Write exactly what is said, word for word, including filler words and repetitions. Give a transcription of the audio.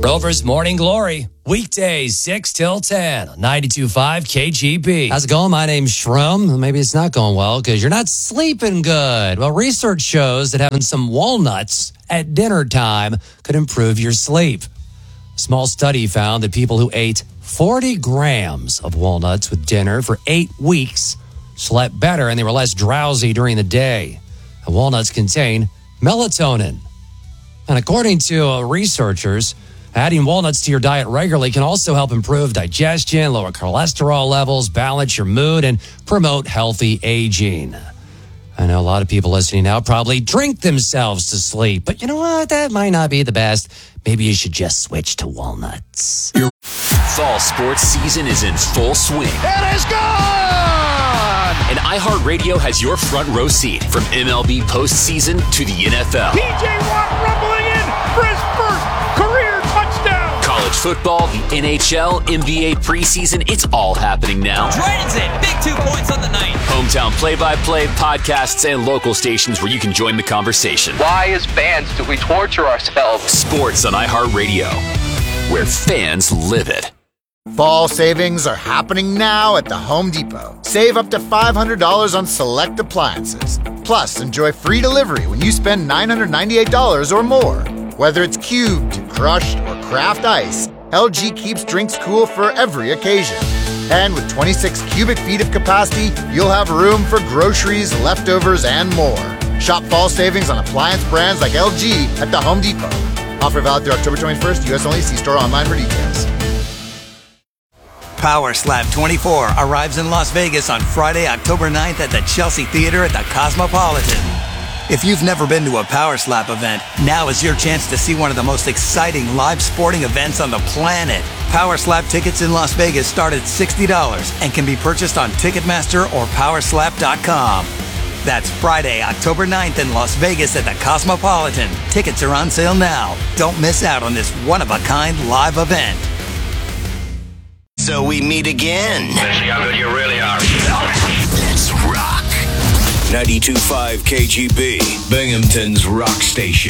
Rover's Morning Glory, weekdays six till ten, ninety-two point five K G B. How's it going? My name's Shrum. Maybe it's not going well because you're not sleeping good. Well, research shows that having some walnuts at dinner time could improve your sleep. A small study found that people who ate forty grams of walnuts with dinner for eight weeks slept better and they were less drowsy during the day. And walnuts contain melatonin. And according to uh, researchers, adding walnuts to your diet regularly can also help improve digestion, lower cholesterol levels, balance your mood, and promote healthy aging. I know a lot of people listening now probably drink themselves to sleep, but you know what? That might not be the best. Maybe you should just switch to walnuts. Your fall sports season is in full swing. It is gone! And iHeartRadio has your front row seat from M L B postseason to the N F L. P J Watt rumbling in for his first career touchdown. College football, the N H L, N B A preseason, it's all happening now. Transit, big two points on the night. Hometown play-by-play, podcasts, and local stations where you can join the conversation. Why, as fans, do we torture ourselves? Sports on iHeartRadio, where fans live it. Fall savings are happening now at the Home Depot. Save up to five hundred dollars on select appliances. Plus, enjoy free delivery when you spend nine hundred ninety-eight dollars or more. Whether it's cubed, crushed, or craft ice, L G keeps drinks cool for every occasion. And with twenty-six cubic feet of capacity, you'll have room for groceries, leftovers, and more. Shop fall savings on appliance brands like L G at the Home Depot. Offer valid through October twenty-first, U S only. See store online for details. Power Slap twenty-four arrives in Las Vegas on Friday, October ninth at the Chelsea Theater at the Cosmopolitan. If you've never been to a Power Slap event, now is your chance to see one of the most exciting live sporting events on the planet. Power Slap tickets in Las Vegas start at sixty dollars and can be purchased on Ticketmaster or power slap dot com. That's Friday, October ninth in Las Vegas at the Cosmopolitan. Tickets are on sale now. Don't miss out on this one-of-a-kind live event. So we meet again. Let's see how good you really are. Let's rock. ninety-two point five K G B, Binghamton's rock station.